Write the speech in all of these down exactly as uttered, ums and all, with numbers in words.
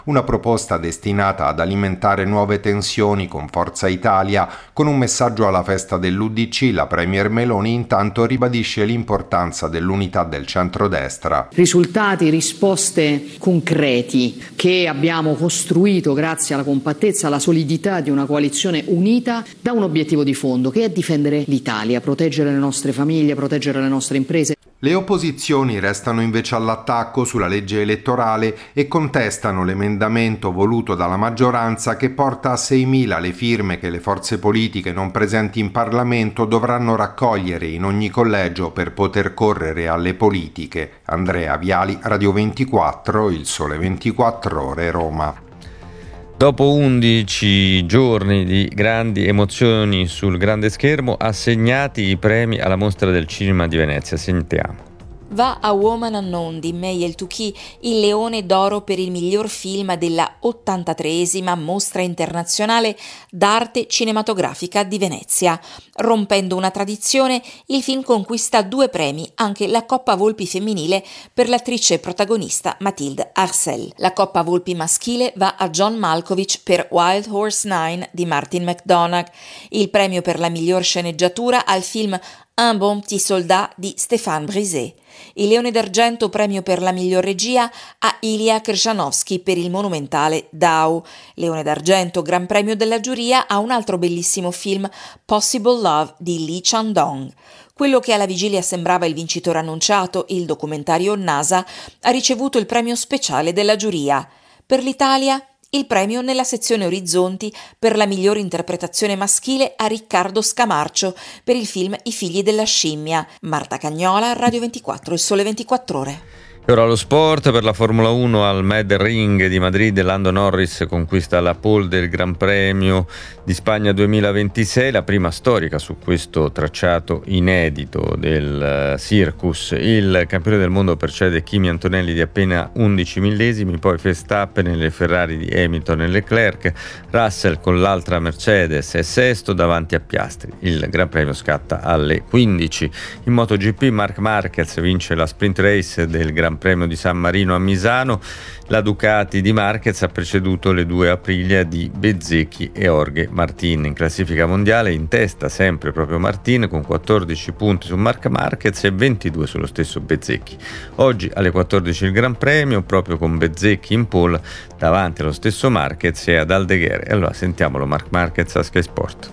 una proposta destinata ad alimentare nuove tensioni con Forza Italia. Con un messaggio alla festa dell'U D C, la premier Meloni intanto ribadisce l'importanza dell'unità del centrodestra. Risultati, risposte concreti che abbiamo costruito grazie alla compattezza, alla solidità di una coalizione unita da un obiettivo di fondo, che è difendere l'Italia, proteggere le nostre famiglie, proteggere le nostre imprese. Le opposizioni restano invece all'attacco sulla legge elettorale e contestano l'emendamento voluto dalla maggioranza che porta a seimila le firme che le forze politiche non presenti in Parlamento dovranno raccogliere in ogni collegio per poter correre alle politiche. Andrea Viali, Radio ventiquattro, Il Sole ventiquattro Ore, Roma. Dopo undici giorni di grandi emozioni sul grande schermo, assegnati i premi alla Mostra del Cinema di Venezia. Sentiamo. Va a Woman Unknown di May El-Touki il Leone d'Oro per il miglior film della ottantatreesima Mostra Internazionale d'Arte Cinematografica di Venezia. Rompendo una tradizione, il film conquista due premi, anche la Coppa Volpi femminile per l'attrice protagonista Mathilde Arcel. La Coppa Volpi maschile va a John Malkovich per Wild Horse nove di Martin McDonagh. Il premio per la miglior sceneggiatura al film Un bon petit soldat di Stéphane Brisé. Il Leone d'Argento, premio per la miglior regia, a Ilya Krjanovsky per il monumentale Dao. Leone d'Argento, gran premio della giuria, a un altro bellissimo film, Possible Love di Lee Chan-dong. Quello che alla vigilia sembrava il vincitore annunciato, il documentario NASA, ha ricevuto il premio speciale della giuria. Per l'Italia, il premio nella sezione Orizzonti per la migliore interpretazione maschile a Riccardo Scamarcio per il film I figli della scimmia. Marta Cagnola, Radio ventiquattro, Il Sole ventiquattro Ore. E ora lo sport. Per la Formula uno al Mad Ring di Madrid, Lando Norris conquista la pole del Gran Premio di Spagna duemilaventisei, la prima storica su questo tracciato inedito del Circus. Il campione del mondo precede Kimi Antonelli di appena undici millesimi, poi Verstappen e le Ferrari di Hamilton e Leclerc, Russell con l'altra Mercedes è sesto davanti a Piastri. Il Gran Premio scatta alle quindici. In MotoGP Marc Marquez vince la sprint race del Gran Premio di San Marino a Misano. La Ducati di Marquez ha preceduto le due Aprilia di Bezzecchi e Jorge Martin. In classifica mondiale in testa sempre proprio Martin con quattordici punti su Marc Marquez e ventidue sullo stesso Bezzecchi. Oggi alle quattordici il Gran Premio, proprio con Bezzecchi in pole davanti allo stesso Marquez e ad Aldeguer. E allora sentiamolo Marc Marquez a Sky Sport.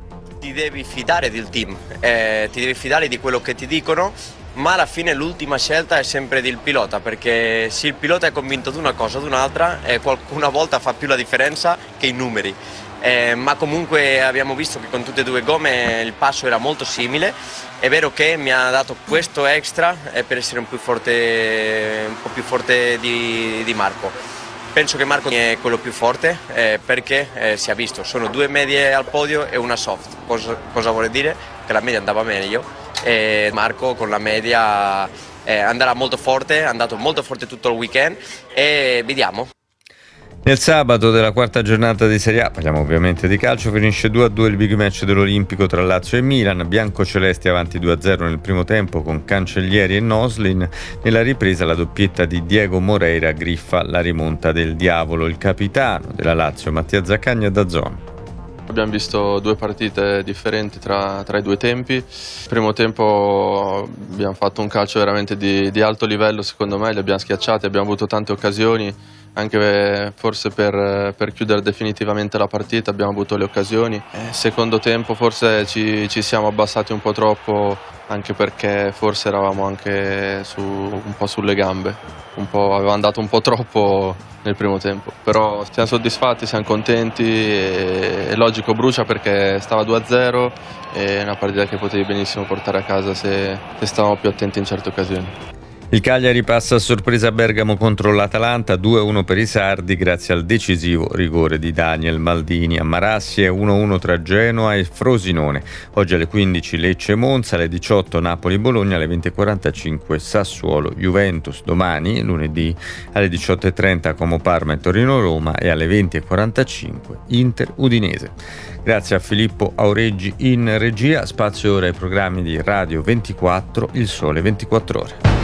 Ti devi fidare del team, eh, ti devi fidare di quello che ti dicono, ma alla fine l'ultima scelta è sempre del pilota, perché se il pilota è convinto di una cosa o di un'altra, eh, qualcuna volta fa più la differenza che i numeri. Eh, ma comunque abbiamo visto che con tutte e due gomme il passo era molto simile. È vero che mi ha dato questo extra eh, per essere un, più forte, un po' più forte di, di Marco. Penso che Marco è quello più forte eh, perché eh, si è visto, sono due medie al podio e una soft. Cosa, cosa vuole dire? Che la media andava meglio e Marco con la media eh, andrà molto forte, è andato molto forte tutto il weekend e vediamo. Nel sabato della quarta giornata di Serie A, parliamo ovviamente di calcio, finisce due a due il big match dell'Olimpico tra Lazio e Milan, biancocelesti avanti due a zero nel primo tempo con Cancellieri e Noslin. Nella ripresa la doppietta di Diego Moreira griffa la rimonta del Diavolo. Il capitano della Lazio, Mattia Zaccagni, a DAZN. Abbiamo visto due partite differenti tra, tra i due tempi. Il primo tempo abbiamo fatto un calcio veramente di, di alto livello, secondo me, li abbiamo schiacciati, abbiamo avuto tante occasioni, anche forse per, per chiudere definitivamente la partita abbiamo avuto le occasioni. Eh, secondo tempo forse ci, ci siamo abbassati un po' troppo, anche perché forse eravamo anche su, un po' sulle gambe, un po', avevamo dato un po' troppo nel primo tempo, però siamo soddisfatti, siamo contenti e, e logico brucia perché stava due a zero e è una partita che potevi benissimo portare a casa se, se stavamo più attenti in certe occasioni. Il Cagliari passa a sorpresa a Bergamo contro l'Atalanta, due a uno per i sardi grazie al decisivo rigore di Daniel Maldini. A Marassi è uno a uno tra Genoa e Frosinone. Oggi alle quindici Lecce-Monza, alle diciotto Napoli-Bologna, alle venti e quarantacinque Sassuolo-Juventus. Domani, lunedì, alle diciotto e trenta Como-Parma e Torino-Roma e alle venti e quarantacinque Inter-Udinese. Grazie a Filippo Aureggi in regia. Spazio ora ai programmi di Radio ventiquattro, Il Sole ventiquattro Ore.